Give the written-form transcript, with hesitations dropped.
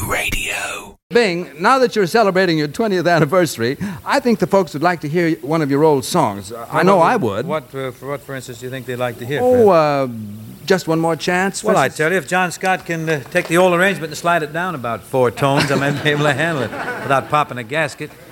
Radio. Bing, now that you're celebrating your 20th anniversary, I think the folks would like to hear one of your old songs. I know I would. What, for instance, do you think they'd like to hear? Just one more chance? Well, I tell you, if John Scott can take the old arrangement and slide it down about 4 tones, I might be able to handle it without popping a gasket.